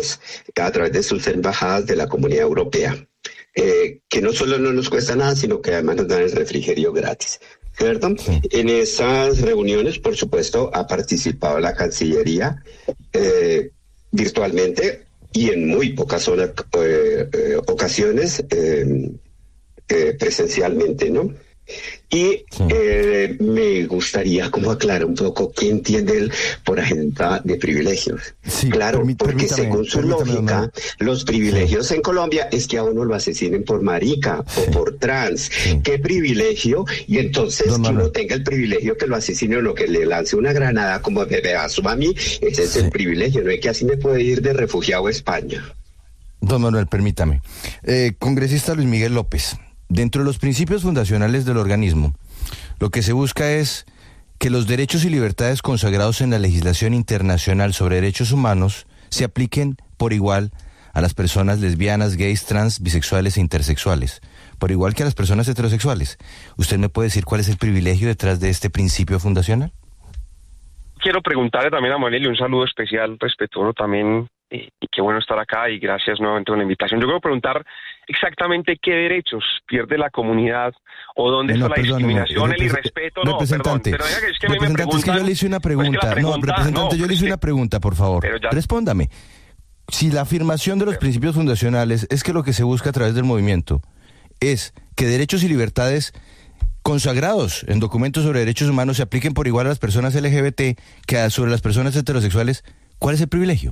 enviamos a través de sus embajadas de la Comunidad Europea, que no solo no nos cuesta nada, sino que además nos dan el refrigerio gratis, ¿cierto? Sí. En esas reuniones, por supuesto, ha participado la Cancillería virtualmente y en muy pocas ocasiones presencialmente, ¿no? Y me gustaría como aclarar un poco qué entiende él por agenda de privilegios. Sí, claro, porque según su lógica, los privilegios en Colombia es que a uno lo asesinen por marica o por trans. ¿Qué privilegio? Y entonces que uno tenga el privilegio que lo asesine o que le lance una granada como bebé a su mami, ese es el privilegio, no es que así me puede ir de refugiado a España. Don Manuel, permítame. Congresista Luis Miguel López. Dentro de los principios fundacionales del organismo, lo que se busca es que los derechos y libertades consagrados en la legislación internacional sobre derechos humanos se apliquen por igual a las personas lesbianas, gays, trans, bisexuales e intersexuales, por igual que a las personas heterosexuales. ¿Usted me puede decir cuál es el privilegio detrás de este principio fundacional? Quiero preguntarle también a Manuel y un saludo especial, respetuoso también, y qué bueno estar acá y gracias nuevamente por la invitación. Yo quiero preguntar exactamente qué derechos pierde la comunidad o dónde está la discriminación, el irrespeto. Representante, pero es que representante, es que yo le hice una pregunta. Yo le hice una pregunta, por favor. Respóndame. Si la afirmación de los principios fundacionales es que lo que se busca a través del movimiento es que derechos y libertades consagrados en documentos sobre derechos humanos se apliquen por igual a las personas LGBT que sobre las personas heterosexuales, ¿cuál es el privilegio?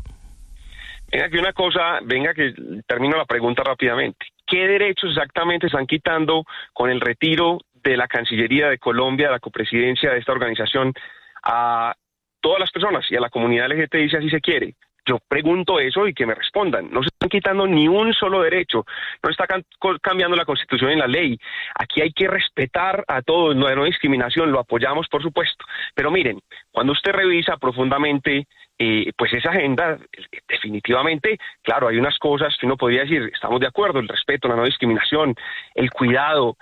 Venga que termino la pregunta rápidamente. ¿Qué derechos exactamente están quitando con el retiro de la Cancillería de Colombia, de la copresidencia de esta organización, a todas las personas y a la comunidad LGTBI si así se quiere? Yo pregunto eso y que me respondan. No se están quitando ni un solo derecho, no está cambiando la Constitución y la ley. Aquí hay que respetar a todos, no hay discriminación, lo apoyamos por supuesto. Pero miren, cuando usted revisa profundamente pues esa agenda, definitivamente, claro, hay unas cosas que uno podría decir, estamos de acuerdo, el respeto, la no discriminación, el cuidado,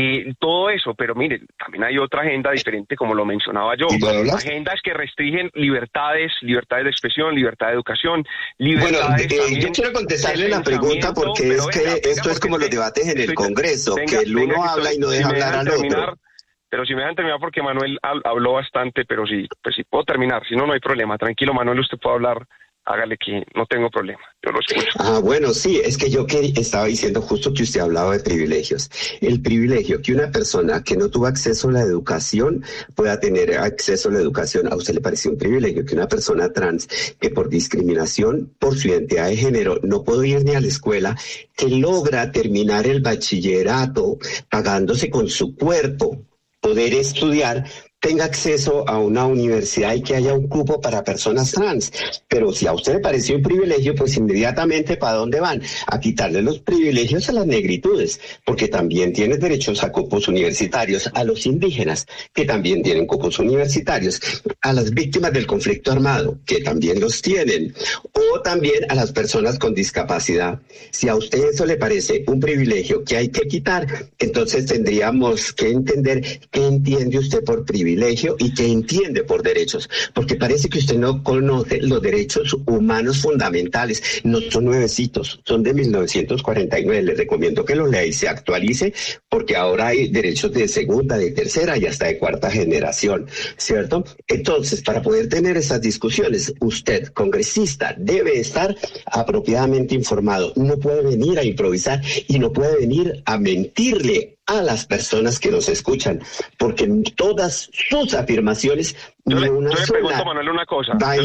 todo eso, pero miren, también hay otra agenda diferente, como lo mencionaba yo, agendas que restringen libertades de expresión, libertad de educación, libertades yo quiero contestarle la pregunta porque es que esto es como los debates en el Congreso, que el uno habla y no deja hablar al otro. Pero si me dejan terminar porque Manuel habló bastante, pero sí, pues sí puedo terminar, si no, no hay problema. Tranquilo, Manuel, usted puede hablar, hágale que no tengo problema, yo lo escucho. Bueno, sí, es que yo estaba diciendo justo que usted hablaba de privilegios. El privilegio que una persona que no tuvo acceso a la educación pueda tener acceso a la educación, ¿a usted le pareció un privilegio que una persona trans que por discriminación, por su identidad de género, no puede ir ni a la escuela, que logra terminar el bachillerato pagándose con su cuerpo, poder estudiar, tenga acceso a una universidad y que haya un cupo para personas trans? Pero si a usted le pareció un privilegio, pues inmediatamente ¿para dónde van? A quitarle los privilegios a las negritudes, porque también tienen derechos a cupos universitarios, a los indígenas, que también tienen cupos universitarios, a las víctimas del conflicto armado, que también los tienen, o también a las personas con discapacidad. Si a usted eso le parece un privilegio que hay que quitar, entonces tendríamos que entender qué entiende usted por privilegio y que entiende por derechos, porque parece que usted no conoce los derechos humanos fundamentales. No son nuevecitos, son de 1949. Les recomiendo que los lea y se actualice, porque ahora hay derechos de segunda, de tercera y hasta de cuarta generación, ¿cierto? Entonces, para poder tener esas discusiones, usted, congresista, debe estar apropiadamente informado. No puede venir a improvisar y no puede venir a mentirle a las personas que nos escuchan, porque en todas sus afirmaciones yo le pregunto a Manuel una cosa. Yo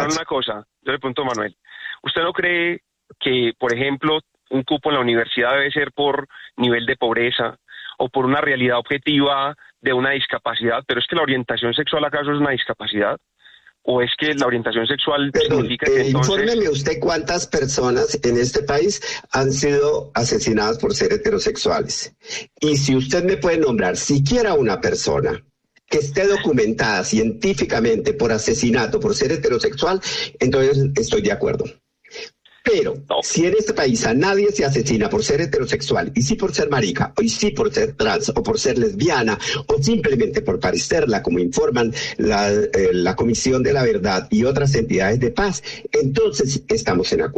le pregunto a Manuel, ¿usted no cree que, por ejemplo, un cupo en la universidad debe ser por nivel de pobreza o por una realidad objetiva de una discapacidad? Pero es que la orientación sexual, ¿acaso es una discapacidad? ¿O es que la orientación sexual significa que entonces... Infórmeme usted cuántas personas en este país han sido asesinadas por ser heterosexuales. Y si usted me puede nombrar siquiera una persona que esté documentada científicamente por asesinato, por ser heterosexual, entonces estoy de acuerdo. Pero si en este país a nadie se asesina por ser heterosexual, y sí por ser marica, y sí por ser trans, o por ser lesbiana, o simplemente por parecerla, como informan la Comisión de la Verdad y otras entidades de paz, entonces estamos en acuerdo.